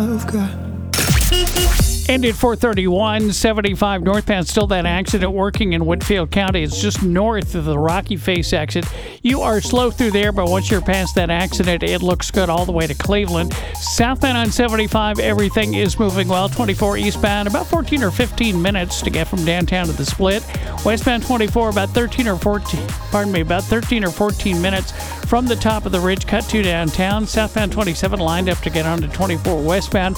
And at 431, 75 northbound, still that accident working in Whitfield County. It's just north of the Rocky Face exit. You are slow through there, but once you're past that accident, it looks good all the way to Cleveland. Southbound on 75, everything is moving well. 24 eastbound, about 14 or 15 minutes to get from downtown to the split. Westbound 24, about 13 or 14 minutes from the top of the ridge, cut to downtown. Southbound 27 lined up to get onto 24 westbound.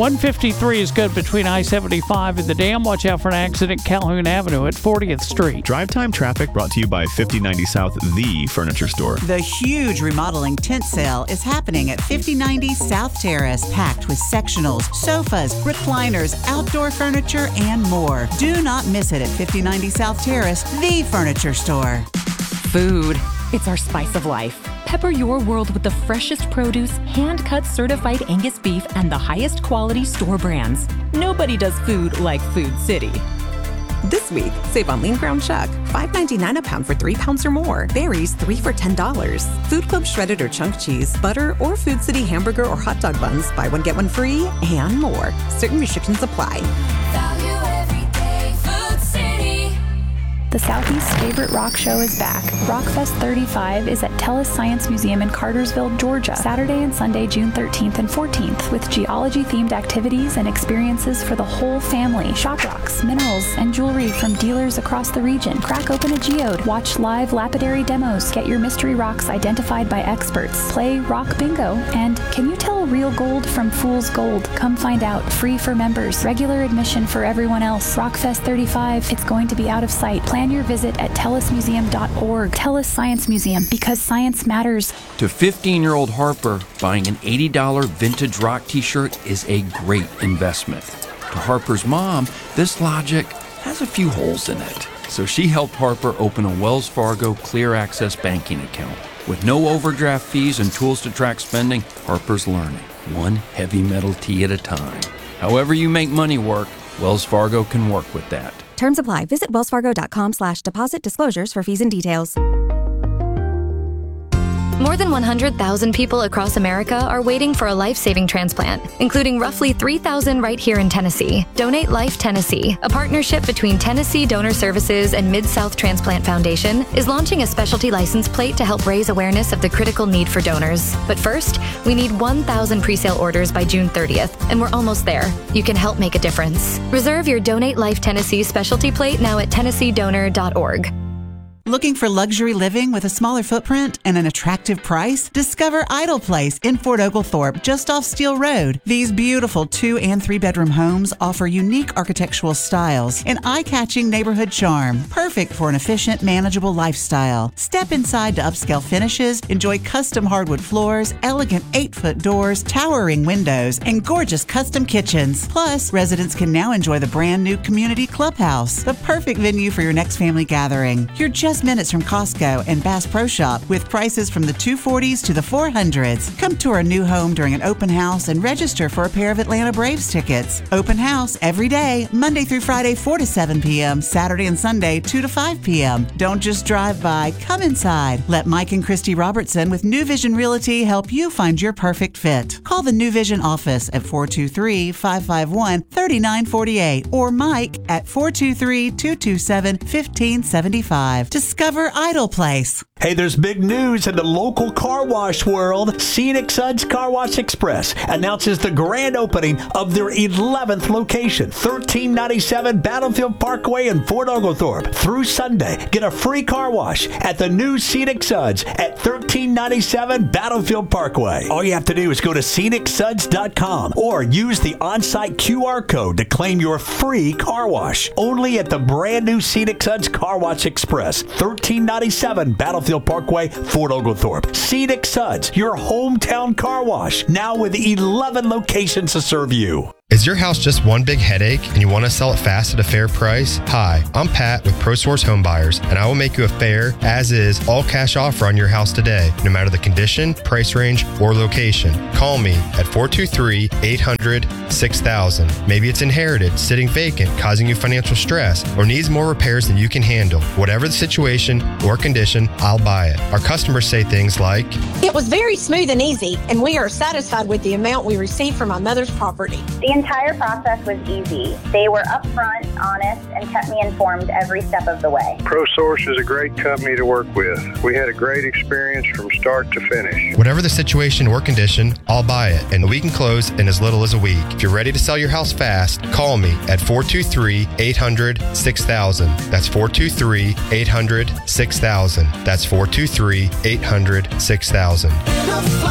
153 is good between I-75 and the dam. Watch out for an accident, Calhoun Avenue at 40th Street. Drive Time Traffic brought to you by 5090 South, the furniture store. The huge remodeling tent sale is happening at 5090 South Terrace, packed with sectionals, sofas, recliners, outdoor furniture, and more. Do not miss it at 5090 South Terrace, the furniture store. Food. It's our spice of life. Pepper your world with the freshest produce, hand-cut certified Angus beef, and the highest quality store brands. Nobody does food like Food City. This week, save on lean ground chuck, $5.99 a pound for 3 pounds or more. Berries, 3 for $10. Food Club shredded or chunk cheese, butter, or Food City hamburger or hot dog buns, buy one, get one free, and more. Certain restrictions apply. Value every day, Food City. The Southeast's favorite rock show is back. Rockfest 35 is at Tellus Science Museum in Cartersville, Georgia, Saturday and Sunday, June 13th and 14th, with geology-themed activities and experiences for the whole family. Shop rocks, minerals, and jewelry from dealers across the region. Crack open a geode, watch live lapidary demos, get your mystery rocks identified by experts, play rock bingo, and can you tell real gold from fool's gold? Come find out. Free for members. Regular admission for everyone else. Rockfest 35, it's going to be out of sight. Plan your visit at tellusmuseum.org. Tellus Science Museum, because science matters. To 15-year-old Harper, buying an $80 vintage rock t-shirt is a great investment. To Harper's mom, this logic has a few holes in it. So she helped Harper open a Wells Fargo Clear Access banking account. With no overdraft fees and tools to track spending, Harper's learning, one heavy metal tee at a time. However you make money work, Wells Fargo can work with that. Terms apply. Visit wellsfargo.com/deposit disclosures for fees and details. More than 100,000 people across America are waiting for a life-saving transplant, including roughly 3,000 right here in Tennessee. Donate Life Tennessee, a partnership between Tennessee Donor Services and Mid-South Transplant Foundation, is launching a specialty license plate to help raise awareness of the critical need for donors. But first, we need 1,000 presale orders by June 30th, and we're almost there. You can help make a difference. Reserve your Donate Life Tennessee specialty plate now at TennesseeDonor.org. Looking for luxury living with a smaller footprint and an attractive price? Discover Idle Place in Fort Oglethorpe, just off Steel Road. These beautiful 2- and 3-bedroom homes offer unique architectural styles and eye-catching neighborhood charm, perfect for an efficient, manageable lifestyle. Step inside to upscale finishes, enjoy custom hardwood floors, elegant 8-foot doors, towering windows, and gorgeous custom kitchens. Plus, residents can now enjoy the brand new community clubhouse, the perfect venue for your next family gathering. You're just minutes from Costco and Bass Pro Shop with prices from the $240s to the $400s. Come tour a new home during an open house and register for a pair of Atlanta Braves tickets. Open house every day, Monday through Friday, 4 to 7 p.m., Saturday and Sunday, 2 to 5 p.m. Don't just drive by, come inside. Let Mike and Christy Robertson with New Vision Realty help you find your perfect fit. Call the New Vision office at 423-551-3948 or Mike at 423-227-1575. Discover Idle Place. Hey, there's big news in the local car wash world. Scenic Suds Car Wash Express announces the grand opening of their 11th location, 1397 Battlefield Parkway in Fort Oglethorpe. Through Sunday, get a free car wash at the new Scenic Suds at 1397 Battlefield Parkway. All you have to do is go to scenicsuds.com or use the on-site QR code to claim your free car wash. Only at the brand new Scenic Suds Car Wash Express, 1397 Battlefield Parkway, Fort Oglethorpe. Scenic Suds, your hometown car wash, now with 11 locations to serve you. As Is your house just one big headache and you want to sell it fast at a fair price? Hi, I'm Pat with ProSource Home Buyers, and I will make you a fair, as-is, all-cash offer on your house today, no matter the condition, price range, or location. Call me at 423-800-6000. Maybe it's inherited, sitting vacant, causing you financial stress, or needs more repairs than you can handle. Whatever the situation or condition, I'll buy it. Our customers say things like, "It was very smooth and easy, and we are satisfied with the amount we received from my mother's property." The entire process was easy. They were upfront, honest, and kept me informed every step of the way. ProSource is a great company to work with. We had a great experience from start to finish. Whatever the situation or condition, I'll buy it, and we can close in as little as a week. If you're ready to sell your house fast, call me at 423-800-6000. That's 423-800-6000. That's 423-800-6000.